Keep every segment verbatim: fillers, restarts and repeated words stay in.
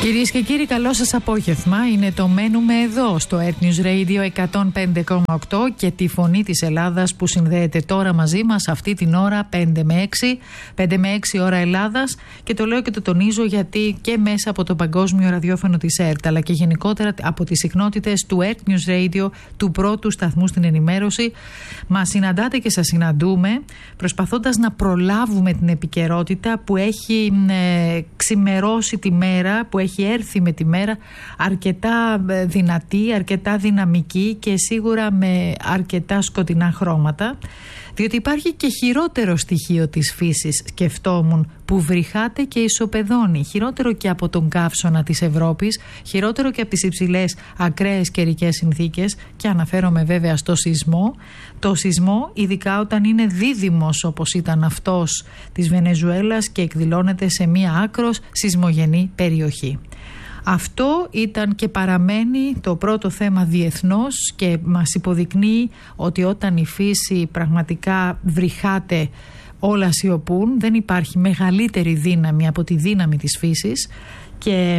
Κυρίες και κύριοι, καλό σας απόγευμα. Είναι το Μένουμε Εδώ στο Earth News Radio εκατόν πέντε κόμμα οκτώ και τη φωνή της Ελλάδας που συνδέεται τώρα μαζί μας αυτή την ώρα πέντε με έξι, πέντε με έξι ώρα Ελλάδας, και το λέω και το τονίζω γιατί και μέσα από το παγκόσμιο ραδιόφωνο της ΕΡΤ αλλά και γενικότερα από τις συχνότητες του Earth News Radio, του πρώτου σταθμού στην ενημέρωση, μας συναντάτε και σας συναντούμε προσπαθώντας να προλάβουμε την επικαιρότητα που έχει ε, ξημερώσει τη μέρα, που έχει έρθει με τη μέρα αρκετά δυνατή, αρκετά δυναμική και σίγουρα με αρκετά σκοτεινά χρώματα, διότι υπάρχει και χειρότερο στοιχείο της φύσης, σκεφτόμουν, που βρυχάται και ισοπεδώνει, χειρότερο και από τον καύσωνα της Ευρώπης, χειρότερο και από τις υψηλές ακραίες καιρικές συνθήκες, και αναφέρομαι βέβαια στο σεισμό. Το σεισμό, ειδικά όταν είναι δίδυμος όπως ήταν αυτός της Βενεζουέλας και εκδηλώνεται σε μία άκρος σεισμογενή περιοχή. Αυτό ήταν και παραμένει το πρώτο θέμα διεθνώς και μας υποδεικνύει ότι όταν η φύση πραγματικά βρυχάται όλα σιωπούν, δεν υπάρχει μεγαλύτερη δύναμη από τη δύναμη της φύσης, και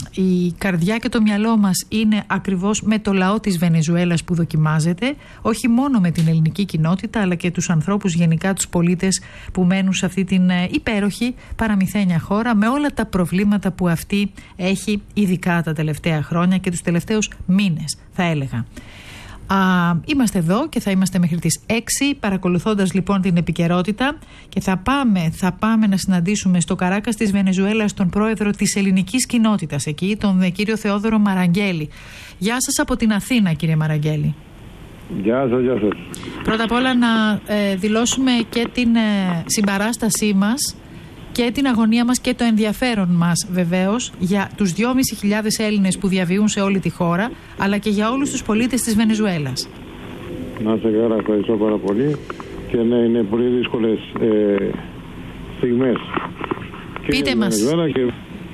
η καρδιά και το μυαλό μας είναι ακριβώς με το λαό της Βενεζουέλας που δοκιμάζεται, όχι μόνο με την ελληνική κοινότητα αλλά και τους ανθρώπους γενικά, τους πολίτες που μένουν σε αυτή την υπέροχη παραμυθένια χώρα με όλα τα προβλήματα που αυτή έχει, ειδικά τα τελευταία χρόνια και τους τελευταίους μήνες θα έλεγα. Α, είμαστε εδώ και θα είμαστε μέχρι τις έξι, παρακολουθώντας λοιπόν την επικαιρότητα, και θα πάμε, θα πάμε να συναντήσουμε στο Καράκας της Βενεζουέλας τον πρόεδρο της ελληνικής κοινότητας εκεί, τον κύριο Θεόδωρο Μαραγκέλη. Γεια σας από την Αθήνα, κύριε Μαραγκέλη. Γεια σας, γεια σας. Πρώτα απ' όλα να ε, δηλώσουμε και την ε, συμπαράστασή μας και την αγωνία μας και το ενδιαφέρον μας βεβαίως για τους δυόμισι χιλιάδες Έλληνες που διαβιούν σε όλη τη χώρα, αλλά και για όλους τους πολίτες της Βενεζουέλας. Να είστε καλά, ευχαριστώ πάρα πολύ. Και ναι, είναι πολύ δύσκολες ε, στιγμές. Πείτε και μας. Και...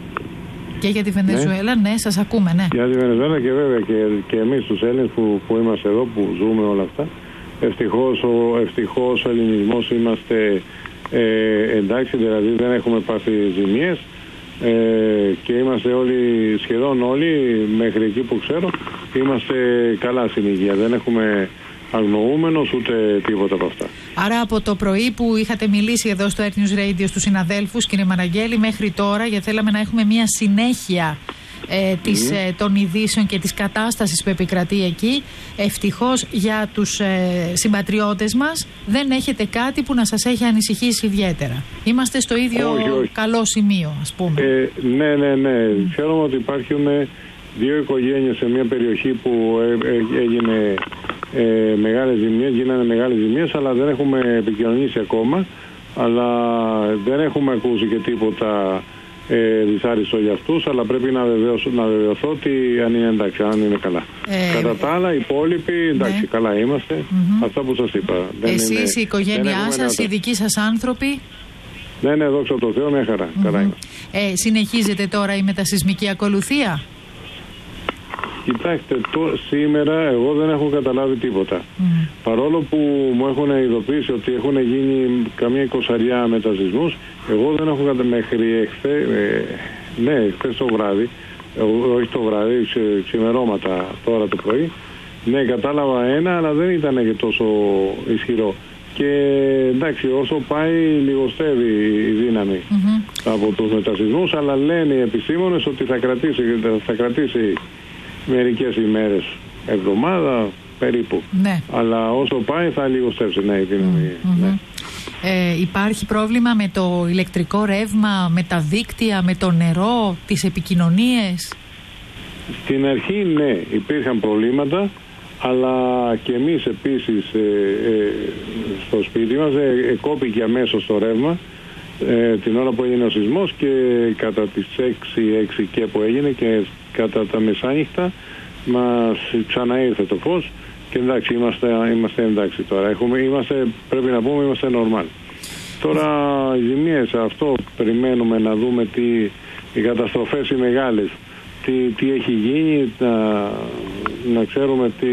και για τη Βενεζουέλα, ναι, ναι, σας ακούμε, ναι. Για τη Βενεζουέλα και βέβαια και, και εμείς τους Έλληνες που, που είμαστε εδώ, που ζούμε όλα αυτά. Ευτυχώς ο, ευτυχώς ο ελληνισμός είμαστε... Ε, εντάξει, δηλαδή δεν έχουμε πάθει ζημιές ε, και είμαστε όλοι, σχεδόν όλοι, μέχρι εκεί που ξέρω, είμαστε καλά στην υγεία. Δεν έχουμε αγνοούμενος ούτε τίποτα από αυτά. Άρα από το πρωί που είχατε μιλήσει εδώ στο Earth News Radio στους συναδέλφους, κύριε Μαραγκέλη, μέχρι τώρα, γιατί θέλαμε να έχουμε μια συνέχεια Ε, της, mm. ε, των ειδήσεων και της κατάστασης που επικρατεί εκεί, ευτυχώς για τους ε, συμπατριώτες μας δεν έχετε κάτι που να σας έχει ανησυχήσει ιδιαίτερα. Είμαστε στο ίδιο όχι, όχι. καλό σημείο, ας πούμε. Ε, ναι, ναι, ναι. Mm. Ξέρουμε ότι υπάρχουν δύο οικογένειες σε μια περιοχή που ε, ε, έγινε ε, μεγάλες ζημίες, γίνανε μεγάλες ζημίες, αλλά δεν έχουμε επικοινωνήσει ακόμα, αλλά δεν έχουμε ακούσει και τίποτα Ε, δυσάριστο για αυτούς, αλλά πρέπει να βεβαιώσω, να βεβαιωθώ ότι αν είναι εντάξει, αν είναι καλά. Ε, Κατά τα άλλα, οι υπόλοιποι, εντάξει, ναι. καλά είμαστε. Mm-hmm. Αυτά που σας είπα. Εσείς, είναι, η οικογένειά σας, οι δικοί σας άνθρωποι. Ναι, ναι, δόξα τω Θεώ, μια χαρά. Mm-hmm. Καλά είμαστε. Ε, συνεχίζεται τώρα η μετασεισμική ακολουθία. Κοιτάξτε, το, σήμερα εγώ δεν έχω καταλάβει τίποτα. Mm. Παρόλο που μου έχουν ειδοποιήσει ότι έχουν γίνει καμία εικοσαριά μετασεισμούς, εγώ δεν έχω καταλάβει μέχρι εχθές, ε, ναι, εχθές το βράδυ, ε, όχι το βράδυ, ξε, ξημερώματα τώρα το πρωί, ναι, κατάλαβα ένα, αλλά δεν ήταν και τόσο ισχυρό. Και εντάξει, όσο πάει λιγοστεύει η δύναμη mm-hmm. από τους μετασεισμούς, αλλά λένε οι επιστήμονες ότι θα κρατήσει, θα κρατήσει μερικές ημέρες, εβδομάδα περίπου. Ναι. Αλλά όσο πάει θα λιγοστεύσει, ναι, η δύναμη. Mm-hmm. Ναι. Ε, υπάρχει πρόβλημα με το ηλεκτρικό ρεύμα, με τα δίκτυα, με το νερό, τις επικοινωνίες? Στην αρχή ναι, υπήρχαν προβλήματα, αλλά και εμείς επίσης ε, ε, στο σπίτι μας ε, κόπηκε αμέσως το ρεύμα ε, την ώρα που έγινε ο σεισμός, και κατά τις έξι και που έγινε και κατά τα μεσάνυχτα μας ξαναήρθε το φως και εντάξει, είμαστε, είμαστε εντάξει τώρα. Έχουμε, είμαστε, πρέπει να πούμε, είμαστε normal. Τώρα οι ζημίες, αυτό περιμένουμε να δούμε τι, οι καταστροφές οι μεγάλες, τι, τι έχει γίνει, να, να ξέρουμε τι,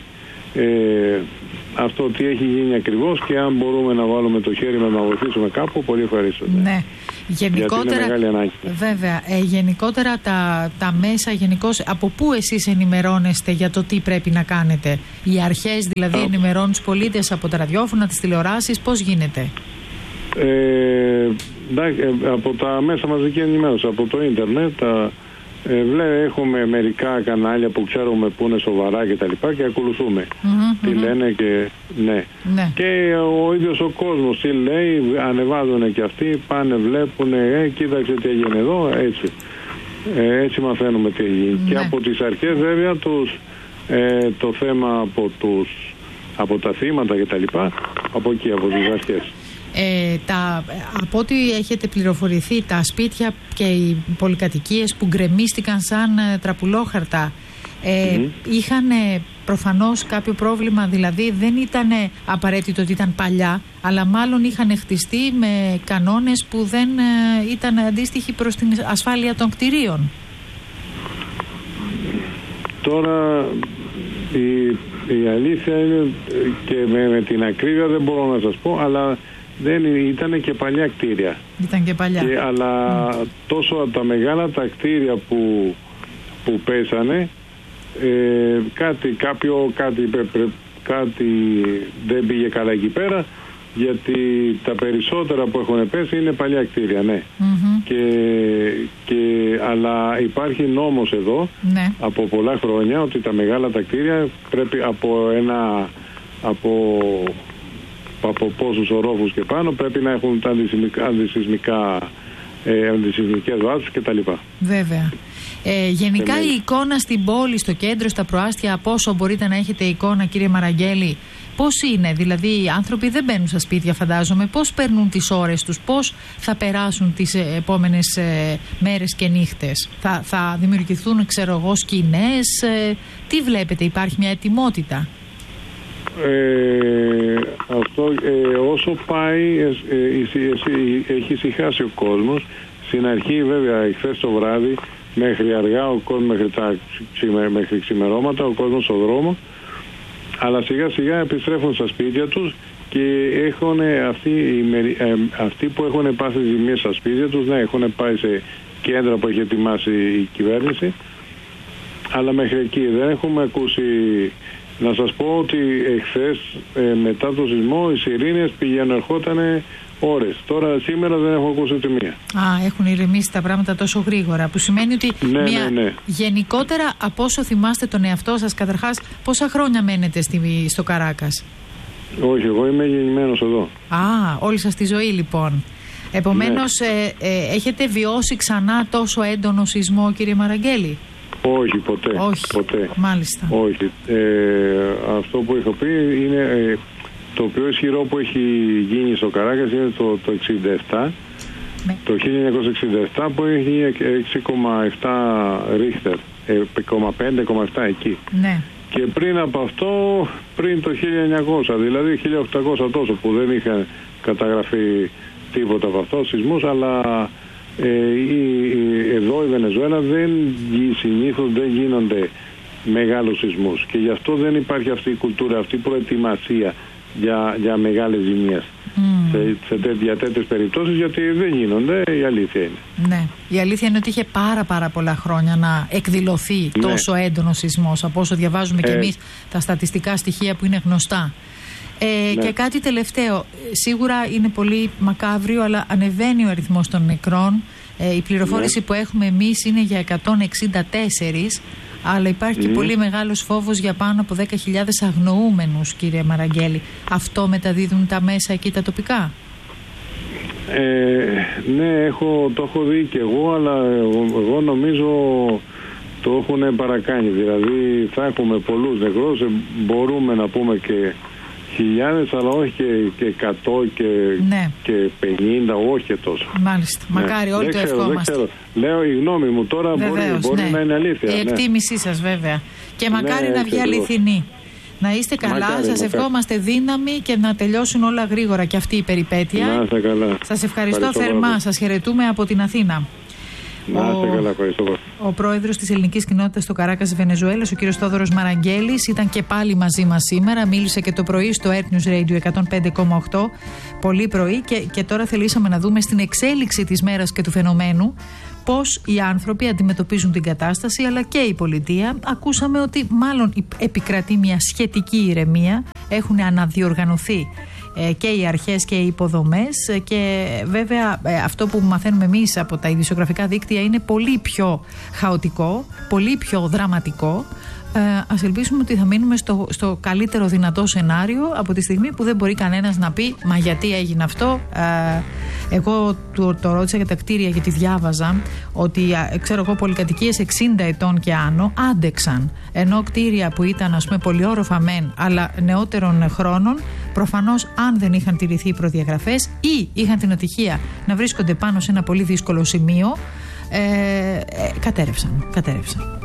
ε, αυτό τι έχει γίνει ακριβώς, και αν μπορούμε να βάλουμε το χέρι μας να βοηθήσουμε κάπου, πολύ ευχαριστώ. Ναι. Γενικότερα, είναι μεγάλη ανάγκη. Βέβαια, ε, γενικότερα τα, τα μέσα, γενικώς, από πού εσείς ενημερώνεστε για το τι πρέπει να κάνετε? Οι αρχές δηλαδή Α. ενημερώνουν τους πολίτες από τα ραδιόφωνα, τις τηλεοράσεις, πώς γίνεται? Ε, από τα μέσα μαζική ενημέρωση, από το ίντερνετ, τα, ε, βλέ, έχουμε μερικά κανάλια που ξέρουμε που είναι σοβαρά και τα λοιπά και ακολουθούμε Mm-hmm, τι mm-hmm. λένε και ναι. ναι. Και ο ίδιος ο κόσμος τι λέει, ανεβάζουν και αυτοί, πάνε, βλέπουν, ε, κοίταξε τι έγινε εδώ, έτσι. Ε, έτσι μαθαίνουμε τι έγινε. Ναι. Και από τις αρχές βέβαια τους, ε, το θέμα από, τους, από τα θύματα και τα λοιπά, από εκεί, από τις αρχές. Ε, τα, από ό,τι έχετε πληροφορηθεί, τα σπίτια και οι πολυκατοικίες που γκρεμίστηκαν σαν ε, τραπουλόχαρτα ε, mm-hmm. είχαν ε, προφανώς κάποιο πρόβλημα, δηλαδή δεν ήταν απαραίτητο ότι ήταν παλιά, αλλά μάλλον είχαν χτιστεί με κανόνες που δεν ε, ήταν αντίστοιχοι προς την ασφάλεια των κτηρίων. Τώρα η, η αλήθεια είναι και με, με την ακρίβεια δεν μπορώ να σας πω, αλλά δεν ήταν και παλιά κτίρια. Ήταν και παλιά. Και, αλλά mm. τόσο από τα μεγάλα τα κτίρια που, που πέσανε, ε, κάτι, κάποιο, κάτι, πρέ, πρέ, κάτι δεν πήγε καλά εκεί πέρα, γιατί τα περισσότερα που έχουν πέσει είναι παλιά κτίρια, ναι. Mm-hmm. Και, και, αλλά υπάρχει νόμος εδώ, ναι. από πολλά χρόνια, ότι τα μεγάλα τα κτίρια πρέπει από ένα... από από πόσους ορόφους και πάνω πρέπει να έχουν τα αντισυσμικά, αντισυσμικά, ε, αντισυσμικές βάσεις κτλ. Βέβαια. Ε, γενικά ε, η εικόνα στην πόλη, στο κέντρο, στα προάστια, από όσο μπορείτε να έχετε εικόνα, κύριε Μαραγκέλη, πώς είναι? Δηλαδή οι άνθρωποι δεν μπαίνουν στα σπίτια, φαντάζομαι. Πώς παίρνουν τις ώρες τους, πώς θα περάσουν τις επόμενες ε, μέρες και νύχτες? Θα, θα δημιουργηθούν, ξέρω εγώ, σκηνές? Ε, τι βλέπετε, υπάρχει μια ετοιμότητα? Ε, αυτό ε, όσο πάει ε, ε, ε, έχει ησυχάσει ο κόσμος. Στην αρχή βέβαια εχθές το βράδυ μέχρι αργά ο κόσμος, μέχρι, τα, μέχρι ξημερώματα ο κόσμος στο δρόμο, αλλά σιγά σιγά επιστρέφουν στα σπίτια τους και έχουν αυτοί, ε, αυτοί που έχουν πάθει ζημίες στα σπίτια τους, ναι, έχουν πάει σε κέντρα που έχει ετοιμάσει η κυβέρνηση, αλλά μέχρι εκεί δεν έχουμε ακούσει. Να σας πω ότι εχθές ε, μετά το σεισμό οι σιρήνες πηγαίνουν, ερχότανε ώρες. Τώρα σήμερα δεν έχω ακούσει τη μία. Α, έχουν ηρεμήσει τα πράγματα τόσο γρήγορα, που σημαίνει ότι ναι, μια... ναι, ναι. γενικότερα από όσο θυμάστε τον εαυτό σας, καταρχάς πόσα χρόνια μένετε στη, στο Καράκας? Όχι, εγώ είμαι γεννημένος εδώ. Α, όλη σας τη ζωή λοιπόν. Επομένως ναι. ε, ε, έχετε βιώσει ξανά τόσο έντονο σεισμό, κύριε Μαραγκέλη? Όχι, ποτέ. Όχι, ποτέ. Μάλιστα. Όχι. Ε, αυτό που είχα πει είναι ε, το πιο ισχυρό που έχει γίνει στο Καράκας είναι το, το εξήντα επτά. Ναι. Το χίλια εννιακόσια εξήντα επτά που έχει έξι κόμμα επτά ρίχτερ. πέντε κόμμα επτά εκεί. Ναι. Και πριν από αυτό, πριν το χίλια εννιακόσια, δηλαδή χίλια οκτακόσια τόσο, που δεν είχαν καταγραφεί τίποτα από αυτό, σεισμούς, αλλά ε, η, η, εδώ η Βενεζουέλα δεν, συνήθως δεν γίνονται μεγάλους σεισμούς και γι' αυτό δεν υπάρχει αυτή η κουλτούρα, αυτή η προετοιμασία για, για μεγάλες ζημίες. Mm. Σε, σε τέ, για τέτοιες περιπτώσεις, γιατί δεν γίνονται, η αλήθεια είναι. Ναι, η αλήθεια είναι ότι είχε πάρα πάρα πολλά χρόνια να εκδηλωθεί ναι. τόσο έντονο σεισμός, από όσο διαβάζουμε ε. κι εμείς τα στατιστικά στοιχεία που είναι γνωστά. Ε, ναι. Και κάτι τελευταίο, σίγουρα είναι πολύ μακάβριο, αλλά ανεβαίνει ο αριθμός των νεκρών. Ε, η πληροφόρηση ναι. που έχουμε εμείς είναι για εκατόν εξήντα τέσσερα, αλλά υπάρχει mm. και πολύ μεγάλος φόβος για πάνω από δέκα χιλιάδες αγνοούμενους, κύριε Μαραγκέλη. Αυτό μεταδίδουν τα μέσα εκεί τα τοπικά? Ε, ναι, έχω, το έχω δει και εγώ, αλλά εγώ, εγώ νομίζω το έχουν παρακάνει. Δηλαδή θα έχουμε πολλούς νεκρούς, μπορούμε να πούμε και χιλιάδες, αλλά όχι και, και εκατό και, ναι. και πενήντα, όχι και τόσο. Μάλιστα. Ναι. Μακάρι, όλοι δεν το ξέρω, ευχόμαστε. Λέω η γνώμη μου τώρα. Βεβαίως, μπορεί, μπορεί ναι. να είναι αλήθεια. Η εκτίμησή ναι. σας βέβαια. Και μακάρι ναι, να βγει αληθινή. Να είστε καλά, μακάρι, σας μακάρι. ευχόμαστε δύναμη και να τελειώσουν όλα γρήγορα και αυτή η περιπέτεια. Να είστε καλά. Σας ευχαριστώ, ευχαριστώ θερμά, σας χαιρετούμε από την Αθήνα. Να είστε καλά, ευχαριστώ. Ο πρόεδρος της ελληνικής κοινότητας στο Καράκας, Βενεζουέλας, ο κύριος Θόδωρος Μαραγγέλης, ήταν και πάλι μαζί μας σήμερα. Μίλησε και το πρωί στο Earth News Radio εκατόν πέντε κόμμα οκτώ, πολύ πρωί, και, και τώρα θελήσαμε να δούμε στην εξέλιξη της μέρας και του φαινομένου πώς οι άνθρωποι αντιμετωπίζουν την κατάσταση, αλλά και η πολιτεία. Ακούσαμε ότι μάλλον επικρατεί μια σχετική ηρεμία, έχουν αναδιοργανωθεί και οι αρχές και οι υποδομές, και βέβαια αυτό που μαθαίνουμε εμείς από τα ειδησιογραφικά δίκτυα είναι πολύ πιο χαοτικό, πολύ πιο δραματικό. Ε, ας ελπίσουμε ότι θα μείνουμε στο, στο καλύτερο δυνατό σενάριο από τη στιγμή που δεν μπορεί κανένας να πει μα γιατί έγινε αυτό. Ε, εγώ το, το ρώτησα για τα κτίρια, γιατί διάβαζα ότι ξέρω εγώ πολυκατοικίες εξήντα ετών και άνω άντεξαν, ενώ κτίρια που ήταν ας πούμε πολυόροφα μεν αλλά νεότερων χρόνων, προφανώς αν δεν είχαν τηρηθεί οι προδιαγραφές ή είχαν την ατυχία να βρίσκονται πάνω σε ένα πολύ δύσκολο σημείο, ε, ε, κατέρευσαν, κατέρευσαν.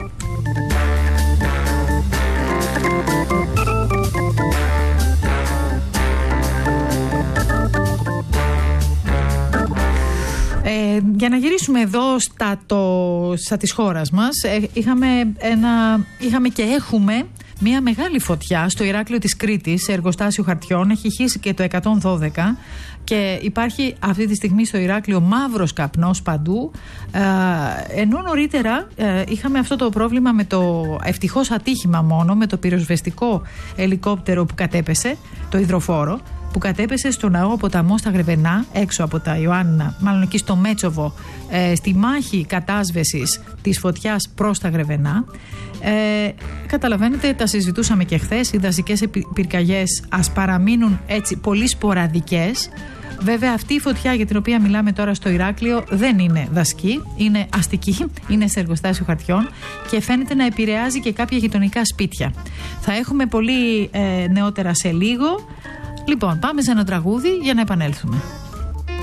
Ε, για να γυρίσουμε εδώ στα, το, στα της χώρας μας, ε, είχαμε, ένα, είχαμε και έχουμε μια μεγάλη φωτιά στο Ηράκλειο της Κρήτης, σε εργοστάσιο χαρτιών. Έχει χύσει και το εκατόν δώδεκα και υπάρχει αυτή τη στιγμή στο Ηράκλειο μαύρος καπνός παντού, ε, ενώ νωρίτερα ε, είχαμε αυτό το πρόβλημα με το ευτυχώς ατύχημα μόνο, με το πυροσβεστικό ελικόπτερο που κατέπεσε, το υδροφόρο, που κατέπεσε στο ναό ποταμό στα Γρεβενά, έξω από τα Ιωάννινα, μάλλον εκεί στο Μέτσοβο, ε, στη μάχη κατάσβεσης της φωτιάς προς τα Γρεβενά. Ε, καταλαβαίνετε, τα συζητούσαμε και χθες, οι δασικές πυρκαγιές ας παραμείνουν έτσι πολύ σποραδικές. Βέβαια αυτή η φωτιά για την οποία μιλάμε τώρα στο Ηράκλειο δεν είναι δασική, είναι αστική, είναι σε εργοστάσιο χαρτιών και φαίνεται να επηρεάζει και κάποια γειτονικά σπίτια. Θα έχουμε πολύ ε, νεότερα σε λίγο. Λοιπόν, πάμε σε ένα τραγούδι για να επανέλθουμε.